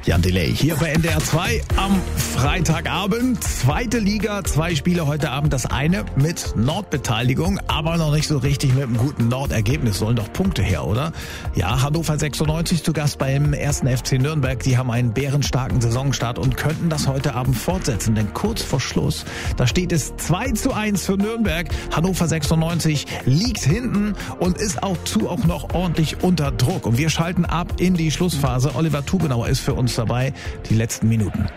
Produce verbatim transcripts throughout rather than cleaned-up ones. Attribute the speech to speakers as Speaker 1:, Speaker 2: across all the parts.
Speaker 1: Jan Delay hier bei N D R zwei am Freitagabend. Zweite Liga, zwei Spiele heute Abend. Das eine mit Nordbeteiligung, aber noch nicht so richtig mit einem guten Nordergebnis. Sollen doch Punkte her, oder? Ja, Hannover sechsundneunzig zu Gast beim ersten F C Nürnberg. Die haben einen bärenstarken Saisonstart und könnten das heute Abend fortsetzen. Denn kurz vor Schluss, da steht es zwei zu eins für Nürnberg. Hannover sechsundneunzig liegt hinten und ist auch zu auch noch ordentlich unter Druck. Und wir schalten ab in die Schlussphase. Oliver Tubenauer ist für uns dabei. Die letzten Minuten.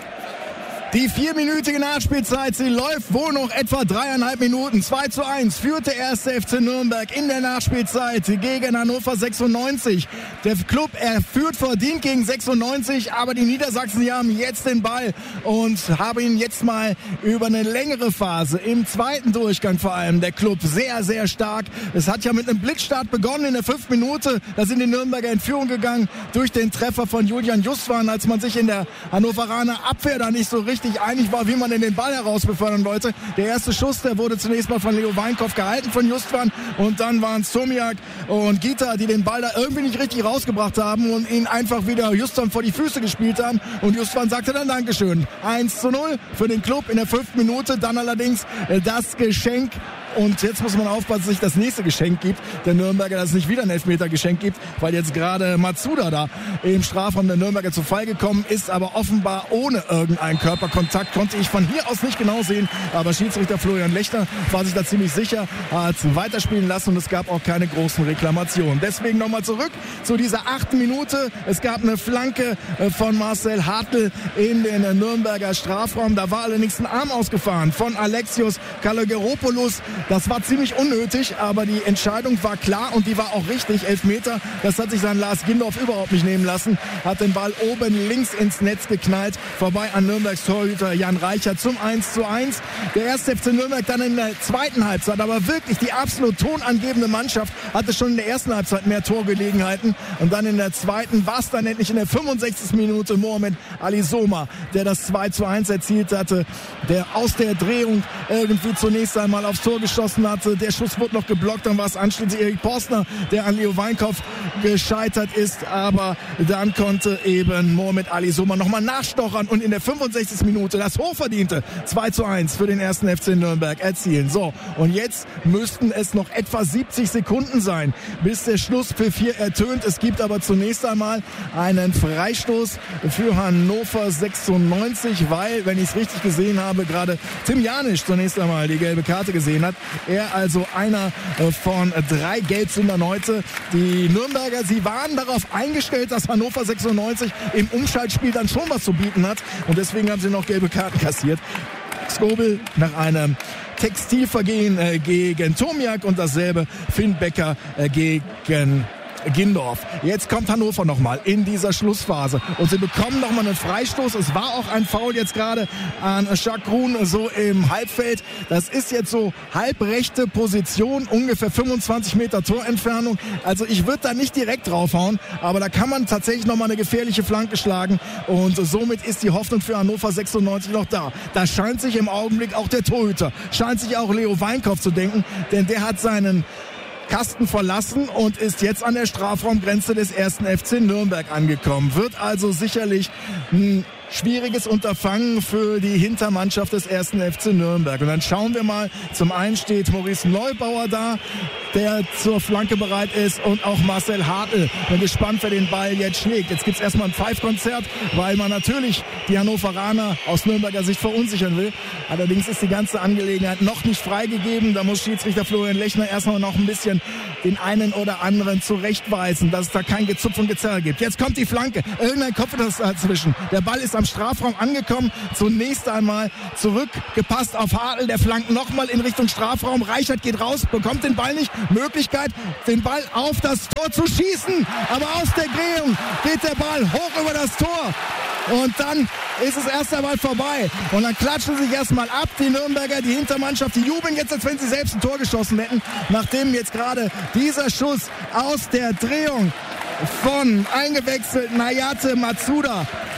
Speaker 2: Die vierminütige Nachspielzeit, sie läuft wohl noch etwa dreieinhalb Minuten. zwei zu eins führt der erste F C Nürnberg in der Nachspielzeit gegen Hannover sechsundneunzig. Der Club, er führt verdient gegen sechsundneunzig, aber die Niedersachsen, die haben jetzt den Ball und haben ihn jetzt mal über eine längere Phase, im zweiten Durchgang vor allem, der Club sehr, sehr stark. Es hat ja mit einem Blitzstart begonnen in der fünften Minute. Da sind die Nürnberger in Führung gegangen durch den Treffer von Julian Justwan, als man sich in der Hannoveraner Abwehr da nicht so richtig einig war, wie man in den Ball herausbefördern wollte. Der erste Schuss, der wurde zunächst mal von Leo Weinkopf gehalten von Justwan und dann waren es Tomiak und Gita, die den Ball da irgendwie nicht richtig rausgebracht haben und ihn einfach wieder Justwan vor die Füße gespielt haben und Justwan sagte dann Dankeschön. eins zu null für den Club in der fünften Minute, dann allerdings das Geschenk. Und jetzt muss man aufpassen, dass sich das nächste Geschenk gibt. Der Nürnberger, dass es nicht wieder ein Elfmeter-Geschenk gibt, weil jetzt gerade Matsuda da im Strafraum der Nürnberger zu Fall gekommen ist, aber offenbar ohne irgendeinen Körperkontakt. Konnte ich von hier aus nicht genau sehen, aber Schiedsrichter Florian Lechner war sich da ziemlich sicher, hat weiterspielen lassen und es gab auch keine großen Reklamationen. Deswegen nochmal zurück zu dieser achten Minute. Es gab eine Flanke von Marcel Hartl in den Nürnberger Strafraum. Da war allerdings ein Arm ausgefahren von Alexios Kalogeropoulos. Das war ziemlich unnötig, aber die Entscheidung war klar und die war auch richtig. Elfmeter, das hat sich sein Lars Gindorf überhaupt nicht nehmen lassen. Hat den Ball oben links ins Netz geknallt. Vorbei an Nürnbergs Torhüter Jan Reichert zum eins zu eins. Der erste F C Nürnberg dann in der zweiten Halbzeit. Aber wirklich die absolut tonangebende Mannschaft hatte schon in der ersten Halbzeit mehr Torgelegenheiten. Und dann in der zweiten war es dann endlich in der fünfundsechzigsten Minute Mohamed Ali Soma, der das zwei zu eins erzielt hatte. Der aus der Drehung irgendwie zunächst einmal aufs Tor geschossen hatte. Der Schuss wurde noch geblockt, dann war es anschließend Erik Porstner, der an Leo Weinkopf gescheitert ist, aber dann konnte eben Mohamed Ali Soma nochmal nachstochern und in der fünfundsechzigsten Minute das hochverdiente zwei zu eins für den ersten F C Nürnberg erzielen. So, und jetzt müssten es noch etwa siebzig Sekunden sein, bis der Schlusspfiff hier ertönt. Es gibt aber zunächst einmal einen Freistoß für Hannover sechsundneunzig, weil, wenn ich es richtig gesehen habe, gerade Tim Janisch zunächst einmal die gelbe Karte gesehen hat. Er also einer von drei Gelbsündern heute. Die Nürnberger, sie waren darauf eingestellt, dass Hannover sechsundneunzig im Umschaltspiel dann schon was zu bieten hat. Und deswegen haben sie noch gelbe Karten kassiert. Skobel nach einem Textilvergehen äh, gegen Tomiak und dasselbe Finn Becker äh, gegen Gindorf. Jetzt kommt Hannover nochmal in dieser Schlussphase und sie bekommen nochmal einen Freistoß. Es war auch ein Foul jetzt gerade an Chakroun so im Halbfeld. Das ist jetzt so halbrechte Position, ungefähr fünfundzwanzig Meter Torentfernung. Also ich würde da nicht direkt draufhauen, aber da kann man tatsächlich nochmal eine gefährliche Flanke schlagen und somit ist die Hoffnung für Hannover sechsundneunzig noch da. Da scheint sich im Augenblick auch der Torhüter, scheint sich auch Leo Weinkopf zu denken, denn der hat seinen Kasten verlassen und ist jetzt an der Strafraumgrenze des ersten F C Nürnberg angekommen. Wird also sicherlich ein schwieriges Unterfangen für die Hintermannschaft des ersten F C Nürnberg. Und dann schauen wir mal, zum einen steht Maurice Neubauer da, der zur Flanke bereit ist und auch Marcel Hartl. Bin gespannt, wer den Ball jetzt schlägt. Jetzt gibt es erstmal ein Pfeifkonzert, weil man natürlich die Hannoveraner aus Nürnberger Sicht verunsichern will. Allerdings ist die ganze Angelegenheit noch nicht freigegeben. Da muss Schiedsrichter Florian Lechner erstmal noch ein bisschen den einen oder anderen zurechtweisen, dass es da kein Gezupf und Gezerr gibt. Jetzt kommt die Flanke. Irgendein Kopf ist dazwischen. Der Ball ist am Strafraum angekommen. Zunächst einmal zurückgepasst auf Hartl. Der flankt nochmal in Richtung Strafraum. Reichert geht raus, bekommt den Ball nicht. Möglichkeit, den Ball auf das Tor zu schießen. Aber aus der Drehung geht der Ball hoch über das Tor. Und dann ist es erst einmal vorbei. Und dann klatschen sie sich erstmal ab, die Nürnberger, die Hintermannschaft. Die jubeln jetzt, als wenn sie selbst ein Tor geschossen hätten. Nachdem jetzt gerade dieser Schuss aus der Drehung von eingewechselten Hayate Matsuda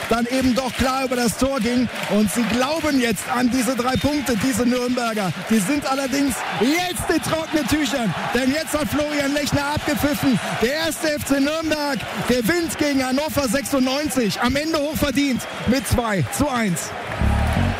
Speaker 2: dann eben doch klar über das Tor ging. Und sie glauben jetzt an diese drei Punkte, diese Nürnberger. Die sind allerdings jetzt in trockenen Tüchern, denn jetzt hat Florian Lechner abgepfiffen. Der erste F C Nürnberg gewinnt gegen Hannover sechsundneunzig. Am Ende hochverdient mit zwei zu eins.